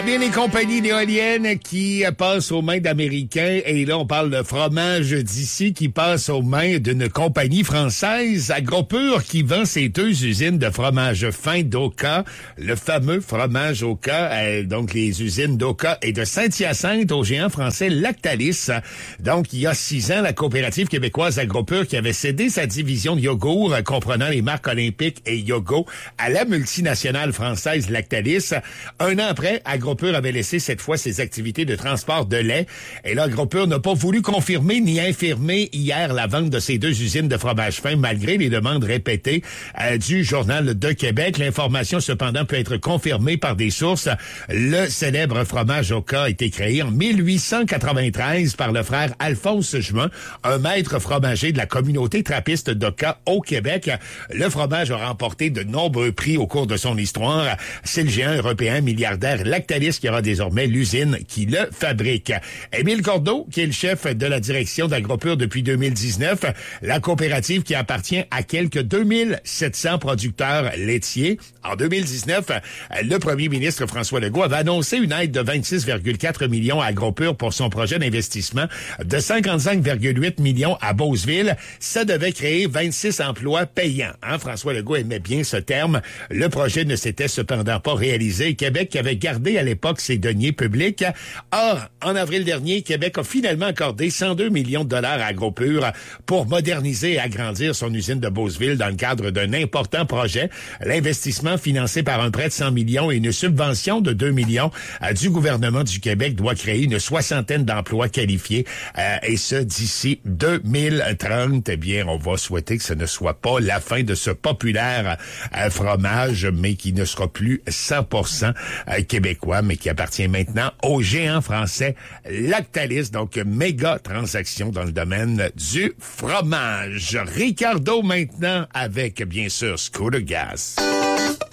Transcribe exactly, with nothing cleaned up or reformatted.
bien, les compagnies d'éoliennes qui passent aux mains d'Américains, et là, on parle de fromage d'ici qui passe aux mains d'une compagnie française, Agropur, qui vend ses deux usines de fromage fin d'Oka, le fameux fromage Oka, euh, donc les usines d'Oka et de Saint-Hyacinthe au géant français Lactalis. Donc, il y a six ans, la coopérative québécoise Agropur, qui avait cédé sa division de yogourt, comprenant les marques Olympique et Yogo, à la multinationale française Lactalis. Un an après, Agropur avait laissé cette fois ses activités de transport de lait. Et là, Agropur n'a pas voulu confirmer ni infirmer hier la vente de ces deux usines de fromage fin, malgré les demandes répétées euh, du Journal de Québec. L'information, cependant, peut être confirmée par des sources. Le célèbre fromage Oka a été créé en mille huit cent quatre-vingt-treize par le frère Alphonse Juin, un maître fromager de la communauté trappiste d'Oka au Québec. Le fromage a remporté de nombreux prix au cours de son histoire. C'est le géant européen milliardaire Lactalis qui aura désormais l'usine qui le fabrique. Émile Cordeau, qui est le chef de la direction d'Agropur depuis deux mille dix-neuf, la coopérative qui appartient à quelques deux mille sept cents producteurs laitiers. En deux mille dix-neuf, le premier ministre François Legault avait annoncé une aide de vingt-six virgule quatre millions à Agropur pour son projet d'investissement de cinquante-cinq virgule huit millions à Beauceville. Ça devait créer vingt-six emplois payants. Hein? François Legault aimait bien ce terme. Le projet ne s'était cependant pas réalisé. Québec avait gardé à l'époque ses deniers publics. Or, en avril dernier, Québec a finalement accordé cent deux millions de dollars à Agropur pour moderniser et agrandir son usine de Beauceville dans le cadre d'un important projet. L'investissement financé par un prêt de cent millions et une subvention de deux millions euh, du gouvernement du Québec doit créer une soixantaine d'emplois qualifiés euh, et ce d'ici deux mille trente. Eh bien, on va souhaiter que ce ne soit pas la fin de ce populaire euh, fromage, mais qui ne sera plus cent pour cent euh, québécois, mais qui appartient maintenant au géant français Lactalis. Donc, méga transaction dans le domaine du fromage. Ricardo maintenant avec, bien sûr, Scooter Gas.